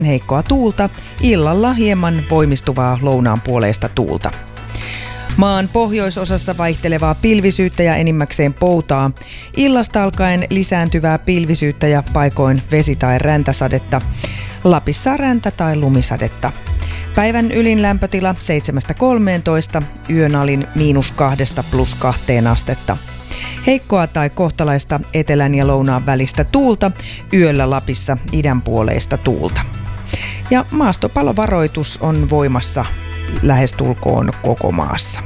heikkoa tuulta, illalla hieman voimistuvaa lounaan puoleista tuulta. Maan pohjoisosassa vaihtelevaa pilvisyyttä ja enimmäkseen poutaa. Illasta alkaen lisääntyvää pilvisyyttä ja paikoin vesi- tai räntäsadetta. Lapissa räntä- tai lumisadetta. Päivän ylin lämpötila 7–13, yön alin -2 +2 astetta. Heikkoa tai kohtalaista etelän ja lounaan välistä tuulta, yöllä Lapissa idänpuoleista tuulta. Ja maastopalovaroitus on voimassa lähestulkoon koko maassa.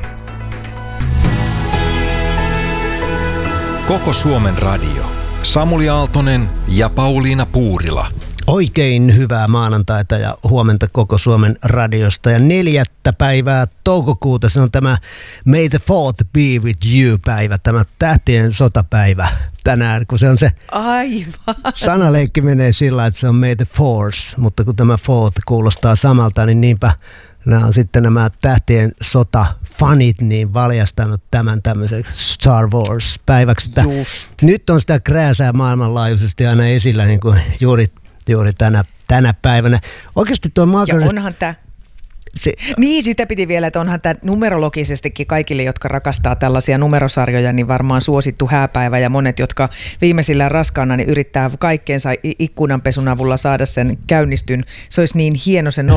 Koko Suomen radio. Samuli Aaltonen ja Pauliina Puurila. Oikein hyvää maanantaita ja huomenta koko Suomen radiosta. Ja 4. päivää toukokuuta se on tämä May the 4th be with you -päivä, tämä tähtien sotapäivä tänään, kun se on se aivan. Sanaleikki menee sillä, että se on May the Force, mutta kun tämä 4th kuulostaa samalta, niin niinpä nämä tähtien sota-fanit niin valjastanut tämän tämmöiseksi Star Wars-päiväksi. Nyt on sitä krääsää maailmanlaajuisesti aina esillä niin kuin juuri tänä päivänä. Oikeasti tuo Margaret... Ja onhan tämä... Niin, sitä piti vielä, että onhan tämä numerologisestikin kaikille, jotka rakastaa tällaisia numerosarjoja, niin varmaan suosittu hääpäivä, ja monet, jotka viimeisillään raskaana, niin yrittää kaikkeensa ikkunanpesun avulla saada sen käynnistyn. Se olisi niin hieno se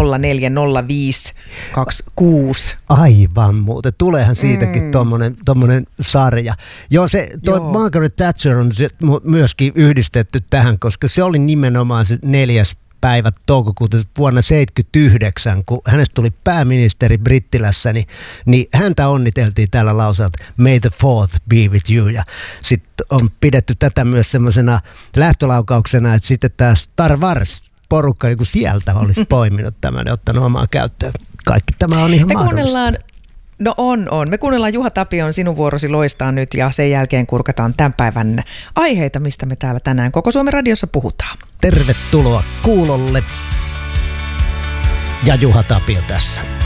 040526. Aivan muuten. Tuleehan siitäkin tommonen sarja. Joo. Margaret Thatcher on myöskin yhdistetty tähän, koska se oli nimenomaan se 4. päivä toukokuuta vuonna 1979, kun hänestä tuli pääministeri Brittilässä, niin häntä onniteltiin tällä lauseella, May the 4th be with you. Ja sitten on pidetty tätä myös semmoisena lähtölaukauksena, että sitten tämä Star Wars-porukka niin sieltä olisi poiminut tämän ja ottanut omaan käyttöön. Kaikki tämä on ihan mahdollista. No on. Me kuunnellaan Juha Tapion Sinun vuorosi loistaa nyt ja sen jälkeen kurkataan tämän päivän aiheita, mistä me täällä tänään Koko Suomen radiossa puhutaan. Tervetuloa kuulolle ja Juha Tapio tässä.